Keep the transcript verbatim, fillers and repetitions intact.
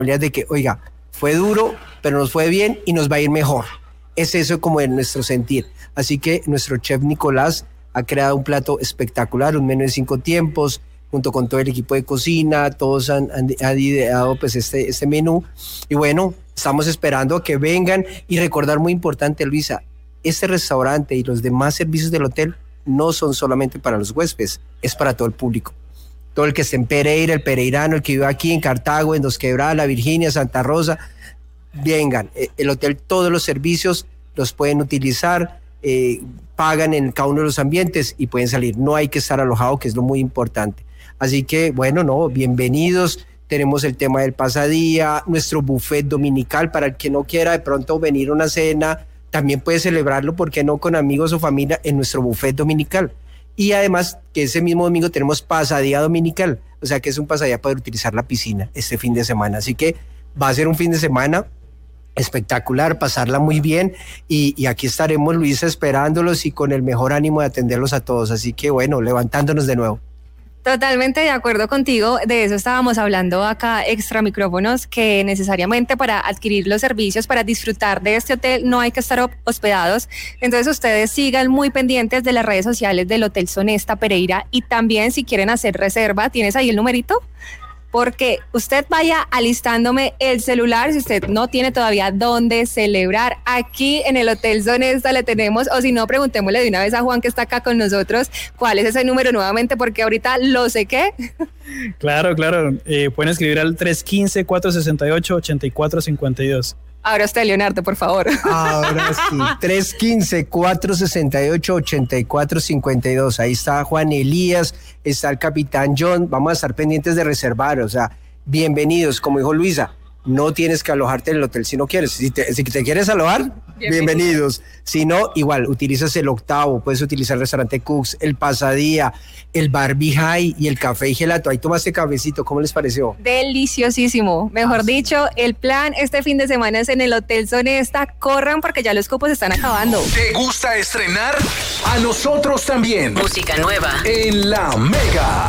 de que, oiga, fue duro, pero nos fue bien y nos va a ir mejor. Es eso como en nuestro sentir. Así que nuestro chef Nicolás ha creado un plato espectacular, un menú de cinco tiempos, junto con todo el equipo de cocina, todos han, han, han ideado pues este, este menú. Y bueno, estamos esperando a que vengan y recordar muy importante, Luisa, este restaurante y los demás servicios del hotel no son solamente para los huéspedes, es para todo el público. Todo el que esté en Pereira, el pereirano, el que vive aquí en Cartago, en Dos Quebradas, La Virginia, Santa Rosa, vengan. El hotel, todos los servicios los pueden utilizar, eh, pagan en cada uno de los ambientes y pueden salir. No hay que estar alojado, que es lo muy importante. Así que, bueno, no, bienvenidos. Tenemos el tema del pasadía, nuestro buffet dominical para el que no quiera de pronto venir a una cena, también puede celebrarlo, ¿por qué no?, con amigos o familia en nuestro buffet dominical. Y además, que ese mismo domingo tenemos pasadía dominical, o sea que es un pasadía para utilizar la piscina este fin de semana. Así que va a ser un fin de semana espectacular, pasarla muy bien y, y aquí estaremos, Luisa, esperándolos y con el mejor ánimo de atenderlos a todos. Así que bueno, levantándonos de nuevo. Totalmente de acuerdo contigo, de eso estábamos hablando acá extra micrófonos, que necesariamente para adquirir los servicios, para disfrutar de este hotel no hay que estar hospedados, entonces ustedes sigan muy pendientes de las redes sociales del Hotel Sonesta Pereira y también si quieren hacer reserva, ¿tienes ahí el numerito? Porque usted vaya alistándome el celular si usted no tiene todavía dónde celebrar. Aquí en el Hotel Sonesta le tenemos, o si no, preguntémosle de una vez a Juan que está acá con nosotros, ¿cuál es ese número nuevamente? Porque ahorita lo sé qué. Claro, claro, eh, pueden escribir al tres uno cinco, cuatro seis ocho, ocho cuatro cinco dos. Ahora usted, Leonardo, por favor. Ahora sí, tres uno cinco, cuatro seis ocho, ocho cuatro cinco dos. Ahí está Juan Elías, está el capitán John. Vamos a estar pendientes de reservar, o sea, bienvenidos. Como dijo Luisa, no tienes que alojarte en el hotel si no quieres. Si te, si te quieres alojar, bienvenidos. bienvenidos. Si no, igual, utilizas el octavo, puedes utilizar el restaurante Cooks, el Pasadía, el Barbie High y el café y gelato. Ahí tomaste cafecito, ¿cómo les pareció? Deliciosísimo. Mejor ah, dicho, el plan este fin de semana es en el Hotel Sonesta. Corran porque ya los cupos están acabando. ¿Te gusta estrenar? A nosotros también. Música nueva en La Mega.